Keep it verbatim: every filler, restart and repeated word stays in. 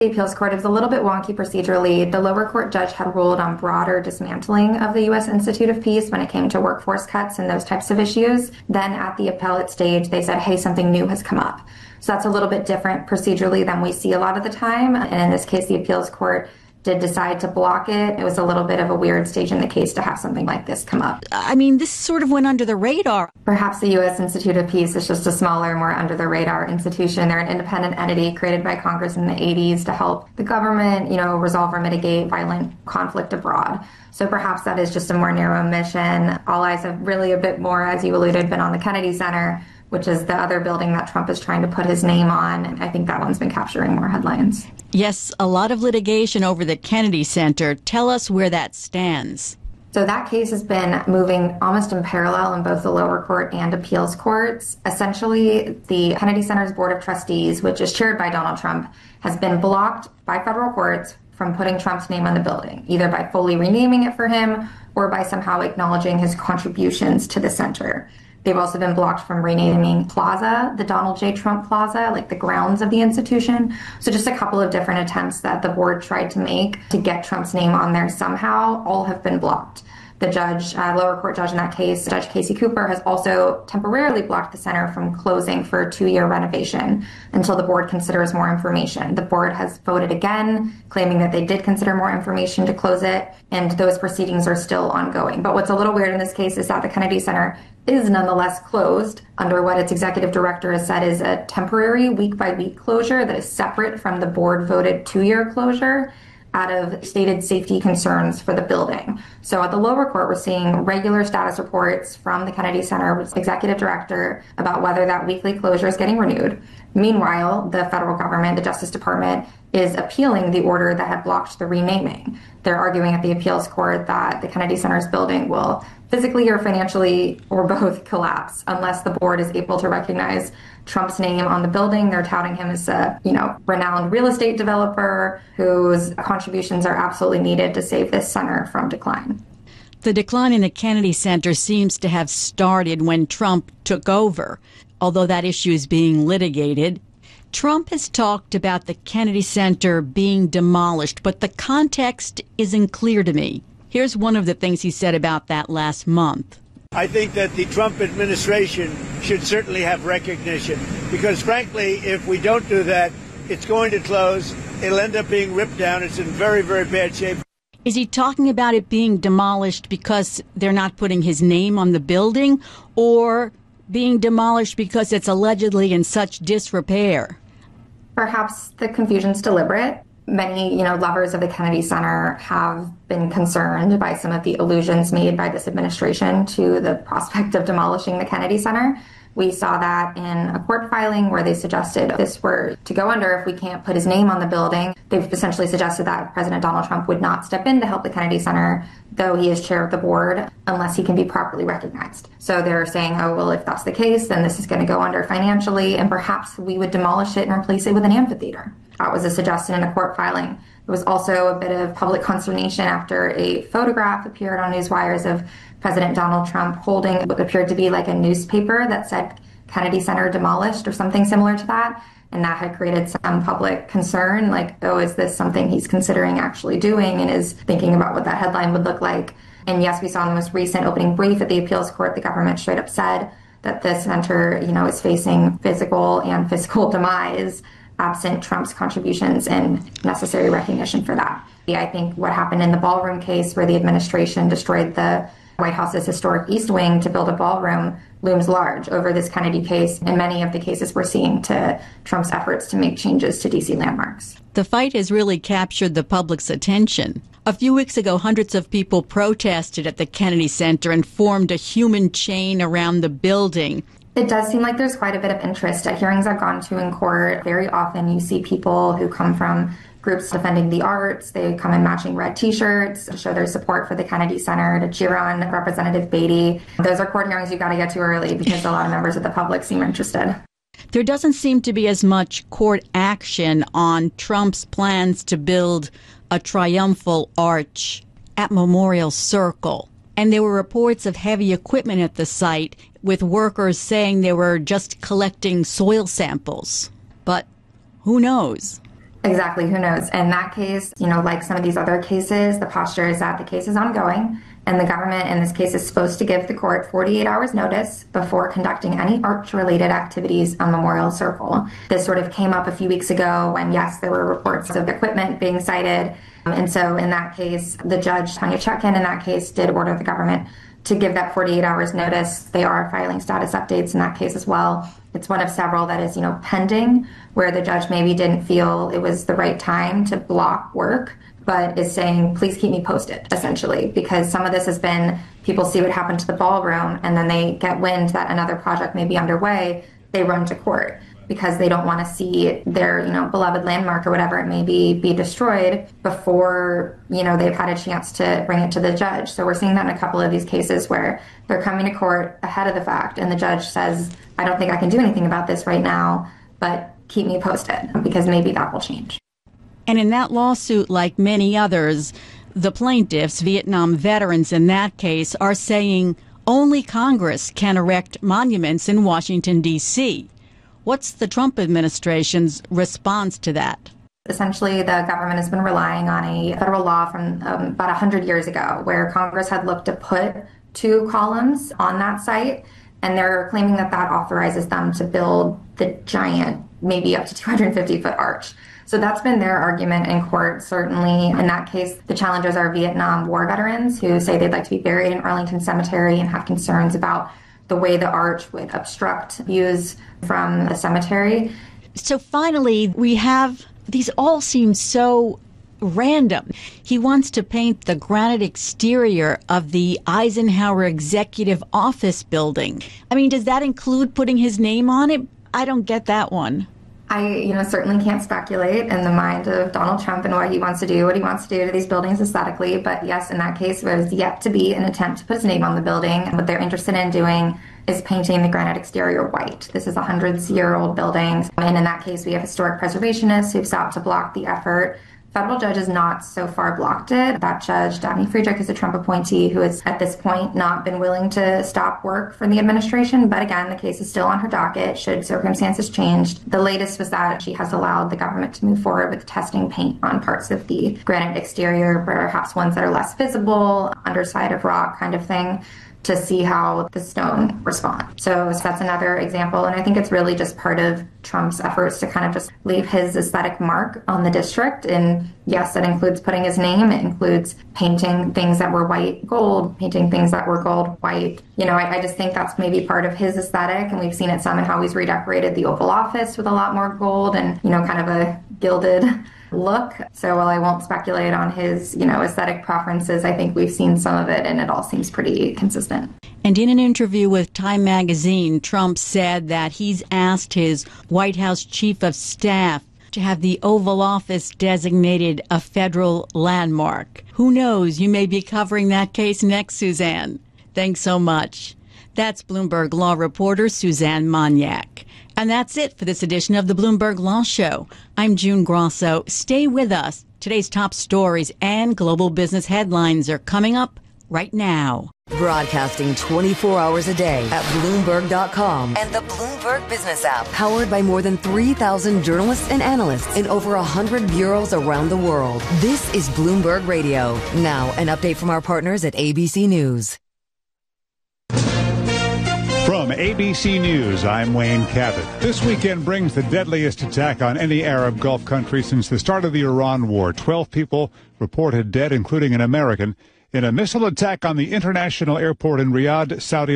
The appeals court, it was a little bit wonky procedurally. The lower court judge had ruled on broader dismantling of the U S Institute of Peace when it came to workforce cuts and those types of issues. Then at the appellate stage, they said, hey, something new has come up. So that's a little bit different procedurally than we see a lot of the time. And in this case, the appeals court did decide to block it. It was a little bit of a weird stage in the case to have something like this come up. I mean, this sort of went under the radar. Perhaps the U S Institute of Peace is just a smaller, more under-the-radar institution. They're an independent entity created by Congress in the eighties to help the government, you know, resolve or mitigate violent conflict abroad. So perhaps that is just a more narrow mission. All eyes have really a bit more, as you alluded, been on the Kennedy Center, which is the other building that Trump is trying to put his name on. And I think that one's been capturing more headlines. Yes, a lot of litigation over the Kennedy Center. Tell us where that stands. So that case has been moving almost in parallel in both the lower court and appeals courts. Essentially, the Kennedy Center's Board of Trustees, which is chaired by Donald Trump, has been blocked by federal courts from putting Trump's name on the building, either by fully renaming it for him or by somehow acknowledging his contributions to the center. They've also been blocked from renaming Plaza, the Donald J. Trump Plaza, like the grounds of the institution. So just a couple of different attempts that the board tried to make to get Trump's name on there somehow, all have been blocked. The judge, uh, lower court judge in that case, Judge Casey Cooper, has also temporarily blocked the center from closing for a two-year renovation until the board considers more information. The board has voted again, claiming that they did consider more information to close it, and those proceedings are still ongoing. But what's a little weird in this case is that the Kennedy Center is nonetheless closed under what its executive director has said is a temporary week-by-week closure that is separate from the board-voted two-year closure out of stated safety concerns for the building. So at the lower court, we're seeing regular status reports from the Kennedy Center's executive director about whether that weekly closure is getting renewed. Meanwhile, the federal government, the Justice Department, is appealing the order that had blocked the renaming. They're arguing at the appeals court that the Kennedy Center's building will physically or financially or both collapse unless the board is able to recognize Trump's name on the building. They're touting him as a, you know, renowned real estate developer whose contributions are absolutely needed to save this center from decline. The decline in the Kennedy Center seems to have started when Trump took over, although that issue is being litigated. Trump has talked about the Kennedy Center being demolished, but the context isn't clear to me. Here's one of the things he said about that last month. I think that the Trump administration should certainly have recognition because, frankly, if we don't do that, it's going to close. It'll end up being ripped down. It's in very, very bad shape. Is he talking about it being demolished because they're not putting his name on the building, or being demolished because it's allegedly in such disrepair? Perhaps the confusion's deliberate. Many, you know, lovers of the Kennedy Center have been concerned by some of the allusions made by this administration to the prospect of demolishing the Kennedy Center. We saw that in a court filing where they suggested if this were to go under, if we can't put his name on the building, they've essentially suggested that President Donald Trump would not step in to help the Kennedy Center, though he is chair of the board, unless he can be properly recognized. So they're saying, oh, well, if that's the case, then this is going to go under financially, and perhaps we would demolish it and replace it with an amphitheater. That was a suggestion in a court filing. There was also a bit of public consternation after a photograph appeared on news wires of President Donald Trump holding what appeared to be like a newspaper that said Kennedy Center demolished or something similar to that. And that had created some public concern, like, oh, is this something he's considering actually doing, and is thinking about what that headline would look like. And yes, we saw in the most recent opening brief at the appeals court, the government straight up said that the center, you know, is facing physical and fiscal demise absent Trump's contributions and necessary recognition for that. Yeah, I think what happened in the ballroom case where the administration destroyed the White House's historic East Wing to build a ballroom looms large over this Kennedy case and many of the cases we're seeing to Trump's efforts to make changes to D C landmarks. The fight has really captured the public's attention. A few weeks ago, hundreds of people protested at the Kennedy Center and formed a human chain around the building. It does seem like there's quite a bit of interest. At hearings I've gone to in court, very often you see people who come from groups defending the arts. They come in matching red T-shirts to show their support for the Kennedy Center, to cheer on Representative Beatty. Those are court hearings you've got to get to early because a lot of members of the public seem interested. There doesn't seem to be as much court action on Trump's plans to build a triumphal arch at Memorial Circle. And there were reports of heavy equipment at the site, with workers saying they were just collecting soil samples. But who knows? Exactly. Who knows? In that case, you know, like some of these other cases, the posture is that the case is ongoing and the government in this case is supposed to give the court forty-eight hours notice before conducting any arch-related activities on Memorial Circle. This sort of came up a few weeks ago when, yes, there were reports of equipment being cited. And so in that case, the judge, Tanya Chutkan, in that case, did order the government to give that forty-eight hours notice. They are filing status updates in that case as well. It's one of several that is, you know, pending, where the judge maybe didn't feel it was the right time to block work, but is saying, please keep me posted, essentially, because some of this has been people see what happened to the ballroom and then they get wind that another project may be underway. They run to court because they don't want to see their, you know, beloved landmark or whatever it may be, be destroyed before, you know, they've had a chance to bring it to the judge. So we're seeing that in a couple of these cases where they're coming to court ahead of the fact and the judge says, I don't think I can do anything about this right now, but keep me posted because maybe that will change. And in that lawsuit, like many others, the plaintiffs, Vietnam veterans in that case, are saying only Congress can erect monuments in Washington, D C What's the Trump administration's response to that? Essentially, the government has been relying on a federal law from um, about one hundred years ago where Congress had looked to put two columns on that site, and they're claiming that that authorizes them to build the giant, maybe up to two hundred fifty foot arch. So that's been their argument in court. Certainly, in that case, the challengers are Vietnam War veterans who say they'd like to be buried in Arlington Cemetery and have concerns about the way the arch would obstruct views from the cemetery. So finally, we have, these all seem so random. He wants to paint the granite exterior of the Eisenhower Executive Office building. I mean, does that include putting his name on it? I don't get that one. I, you know, certainly can't speculate in the mind of Donald Trump and what he wants to do, what he wants to do to these buildings aesthetically. But yes, in that case, there's yet to be an attempt to put his name on the building. And what they're interested in doing is painting the granite exterior white. This is a hundreds-year-old building. And in that case, we have historic preservationists who've sought to block the effort. Federal judge has not so far blocked it. That judge, Daphne Friedrich, is a Trump appointee who has at this point not been willing to stop work for the administration. But again, the case is still on her docket should circumstances change. The latest was that she has allowed the government to move forward with testing paint on parts of the granite exterior, perhaps ones that are less visible, underside of rock kind of thing, to see how the stone responds. So, so that's another example. And I think it's really just part of Trump's efforts to kind of just leave his aesthetic mark on the district. And yes, that includes putting his name. It includes painting things that were white gold, painting things that were gold white. You know, I, I just think that's maybe part of his aesthetic. And we've seen it some in how he's redecorated the Oval Office with a lot more gold and, you know, kind of a gilded look. So while I won't speculate on his, you know, aesthetic preferences, I think we've seen some of it and it all seems pretty consistent. And in an interview with Time magazine, Trump said that he's asked his White House chief of staff to have the Oval Office designated a federal landmark. Who knows? You may be covering that case next, Suzanne. Thanks so much. That's Bloomberg Law reporter Suzanne Moniak. And that's it for this edition of the Bloomberg Law Show. I'm June Grosso. Stay with us. Today's top stories and global business headlines are coming up right now. Broadcasting twenty-four hours a day at Bloomberg dot com and the Bloomberg Business app. Powered by more than three thousand journalists and analysts in over one hundred bureaus around the world. This is Bloomberg Radio. Now, an update from our partners at A B C News. From A B C News, I'm Wayne Cabot. This weekend brings the deadliest attack on any Arab Gulf country since the start of the Iran war. Twelve people reported dead, including an American, in a missile attack on the international airport in Riyadh, Saudi